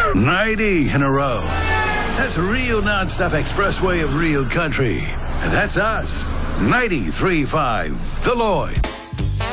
90 in a row. That's a real non-stop expressway of real country. And that's us. 93.5 The Lloyd.